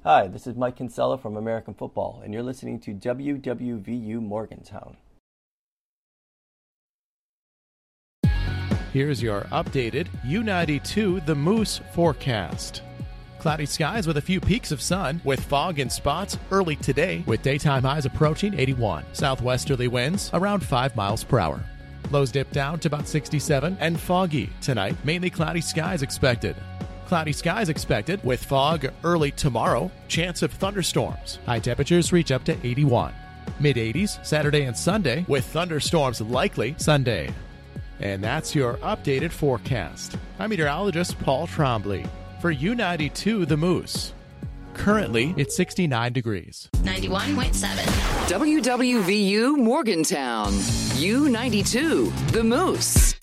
Hi, this is Mike Kinsella from American Football, and you're listening to WWVU Morgantown. Here's your updated U92 The Moose forecast. Cloudy skies with a few peaks of sun, with fog in spots early today, with daytime highs approaching 81. Southwesterly winds around 5 miles per hour. Lows dip down to about 67 and foggy tonight. Mainly cloudy skies expected. Cloudy skies expected with fog early tomorrow. Chance of thunderstorms. High temperatures reach up to 81. Mid-80s Saturday and Sunday with thunderstorms likely Sunday. And that's your updated forecast. I'm meteorologist Paul Trombley for U92 The Moose. Currently, it's 69 degrees. 91.7. WWVU Morgantown. U92 The Moose.